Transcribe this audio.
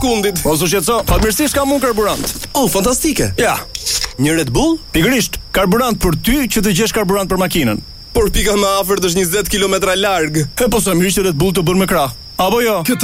kundit. Po s'u shqetëso, fatmirësisht kam unë karburant. Oh, fantastike. Ja, Një Red Bull? pikërisht, karburant për ty që të gjesh karburant për makinën. Por pika më afërt është 20 kilometra larg. E po sa mirë që Red Bull të bën me krah. Apo jo?